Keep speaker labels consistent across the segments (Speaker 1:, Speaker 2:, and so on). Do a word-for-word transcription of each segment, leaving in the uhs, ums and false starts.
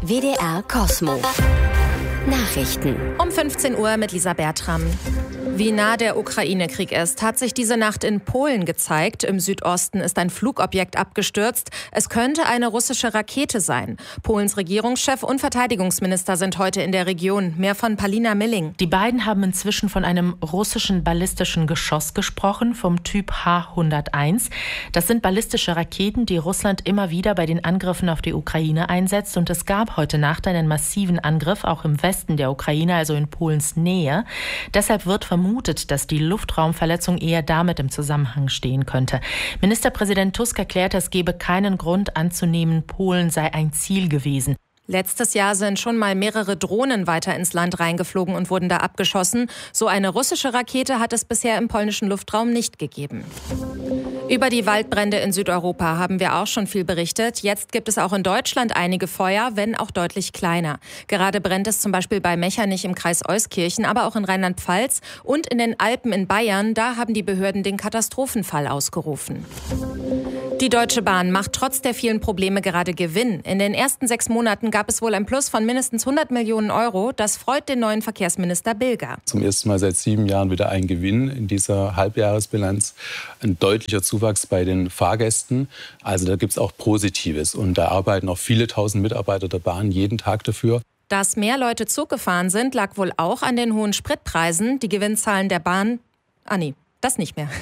Speaker 1: W D R Kosmo. Nachrichten.
Speaker 2: Um fünfzehn Uhr mit Lisa Bertram. Wie nah der Ukraine-Krieg ist, hat sich diese Nacht in Polen gezeigt. Im Südosten ist ein Flugobjekt abgestürzt. Es könnte eine russische Rakete sein. Polens Regierungschef und Verteidigungsminister sind heute in der Region. Mehr von Palina Milling.
Speaker 3: Die beiden haben inzwischen von einem russischen ballistischen Geschoss gesprochen, vom Typ H hunderteins. Das sind ballistische Raketen, die Russland immer wieder bei den Angriffen auf die Ukraine einsetzt. Und es gab heute Nacht einen massiven Angriff, auch im Westen der Ukraine, also in Polens Nähe. Deshalb wird vermutet, vermutet, dass die Luftraumverletzung eher damit im Zusammenhang stehen könnte. Ministerpräsident Tusk erklärte, es gebe keinen Grund anzunehmen, Polen sei ein Ziel gewesen.
Speaker 2: Letztes Jahr sind schon mal mehrere Drohnen weiter ins Land reingeflogen und wurden da abgeschossen. So eine russische Rakete hat es bisher im polnischen Luftraum nicht gegeben. Über die Waldbrände in Südeuropa haben wir auch schon viel berichtet. Jetzt gibt es auch in Deutschland einige Feuer, wenn auch deutlich kleiner. Gerade brennt es zum Beispiel bei Mechernich im Kreis Euskirchen, aber auch in Rheinland-Pfalz und in den Alpen in Bayern. Da haben die Behörden den Katastrophenfall ausgerufen. Die Deutsche Bahn macht trotz der vielen Probleme gerade Gewinn. In den ersten sechs Monaten gab es wohl ein Plus von mindestens hundert Millionen Euro. Das freut den neuen Verkehrsminister Bilger.
Speaker 4: Zum ersten Mal seit sieben Jahren wieder ein Gewinn in dieser Halbjahresbilanz. Ein deutlicher Zuwachs bei den Fahrgästen. Also da gibt es auch Positives. Und da arbeiten auch viele tausend Mitarbeiter der Bahn jeden Tag dafür.
Speaker 2: Dass mehr Leute Zug gefahren sind, lag wohl auch an den hohen Spritpreisen. Die Gewinnzahlen der Bahn... Ah nee. Das nicht mehr.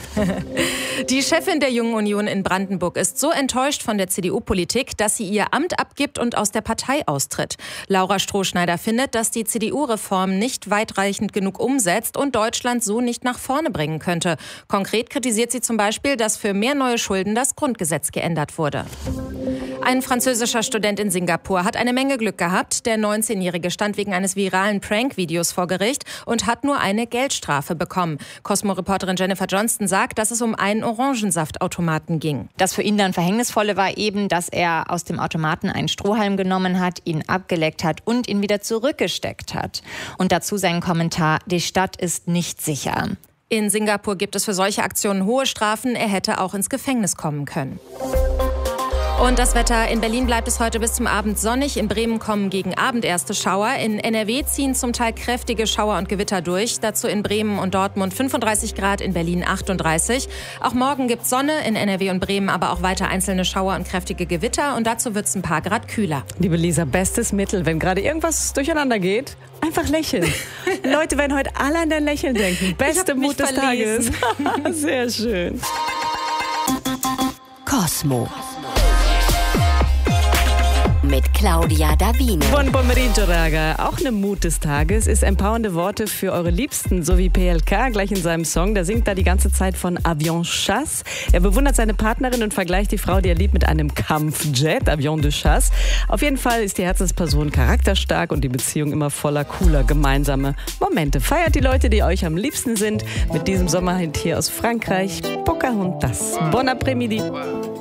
Speaker 2: Die Chefin der Jungen Union in Brandenburg ist so enttäuscht von der C D U-Politik, dass sie ihr Amt abgibt und aus der Partei austritt. Laura Strohschneider findet, dass die C D U-Reform nicht weitreichend genug umsetzt und Deutschland so nicht nach vorne bringen könnte. Konkret kritisiert sie zum Beispiel, dass für mehr neue Schulden das Grundgesetz geändert wurde. Ein französischer Student in Singapur hat eine Menge Glück gehabt. Der neunzehnjährige stand wegen eines viralen Prank-Videos vor Gericht und hat nur eine Geldstrafe bekommen. Cosmo-Reporterin Jennifer Johnston sagt, dass es um einen Orangensaftautomaten ging.
Speaker 5: Das für ihn dann Verhängnisvolle war eben, dass er aus dem Automaten einen Strohhalm genommen hat, ihn abgeleckt hat und ihn wieder zurückgesteckt hat. Und dazu sein Kommentar: Die Stadt ist nicht sicher.
Speaker 2: In Singapur gibt es für solche Aktionen hohe Strafen. Er hätte auch ins Gefängnis kommen können. Und das Wetter: In Berlin bleibt es heute bis zum Abend sonnig. In Bremen kommen gegen Abend erste Schauer. In N R W ziehen zum Teil kräftige Schauer und Gewitter durch. Dazu in Bremen und Dortmund fünfunddreißig Grad, in Berlin achtunddreißig. Auch morgen gibt es Sonne, in N R W und Bremen aber auch weiter einzelne Schauer und kräftige Gewitter. Und dazu wird es ein paar Grad kühler.
Speaker 6: Liebe Lisa, bestes Mittel, wenn gerade irgendwas durcheinander geht, einfach lächeln. Leute werden heute alle an dein Lächeln denken. Beste Mut des Tages. Sehr schön.
Speaker 1: Kosmo. Mit Claudia Davino.
Speaker 6: Buon pomeriggio, raga. Auch eine Mut des Tages ist empowernde Worte für eure Liebsten, so wie P L K gleich in seinem Song. Der singt da die ganze Zeit von Avion Chasse. Er bewundert seine Partnerin und vergleicht die Frau, die er liebt, mit einem Kampfjet, Avion de Chasse. Auf jeden Fall ist die Herzensperson charakterstark und die Beziehung immer voller cooler gemeinsame Momente. Feiert die Leute, die euch am liebsten sind, mit diesem Sommerhit hier aus Frankreich, Pocahontas. Bon après-midi.